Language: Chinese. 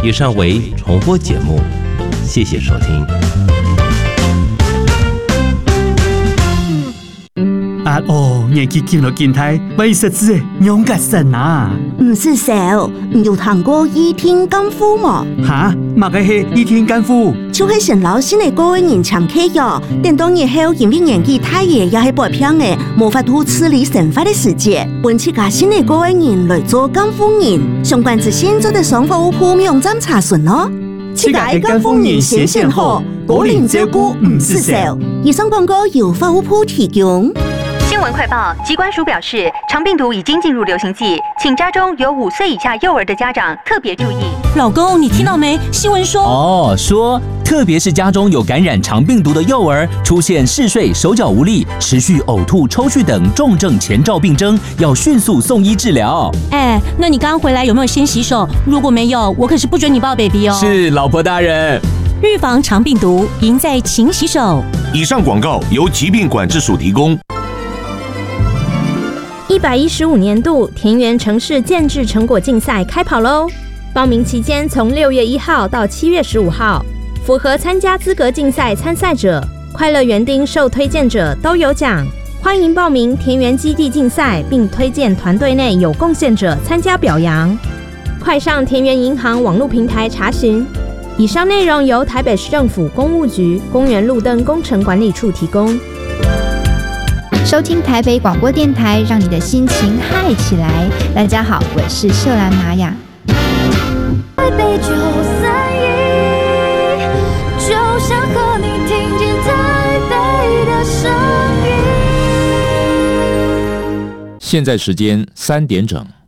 以上为重播节目，谢谢收听。 年纪轻了健态，为实质养个神啊！ 唔是少，唔有谈过倚天干夫嘛？ 哈，嘛个是倚天干夫， 就是陈老师的个人常客哟。等到日后因为年纪太爷也系白偏的，无法度处理神法的世界，本次加新的个人来做干夫人。相关资讯做在上服务铺网站查询哦。 这个干夫人先选好，个人照顾唔是少。 以上广告由服务铺提供。 新闻快报：疾管署表示，肠病毒已经进入流行季，请家中有5岁以下幼儿的家长特别注意。 老公，你听到没？新闻说说特别是家中有感染肠病毒的幼儿，出现嗜睡、手脚无力、持续呕吐、抽搐等重症前兆病征，要迅速送医治疗。 那你刚刚回来有没有先洗手？如果没有，我可是不准你抱 baby 哦。 是，老婆大人。 预防肠病毒，赢在勤洗手。 以上广告由疾病管制署提供。 115年度田园城市建制成果竞赛开跑喽！报名期间从6月1号到7月15号，符合参加资格竞赛参赛者、快乐园丁受推荐者都有奖。欢迎报名田园基地竞赛，并推荐团队内有贡献者参加表扬。快上田园银行网络平台查询。以上内容由台北市政府公务局公园路灯工程管理处提供。 收听台北广播电台，让你的心情嗨起来。大家好，我是秀兰玛雅。 台北931，就想和你听见台北的声音。 现在时间3点整。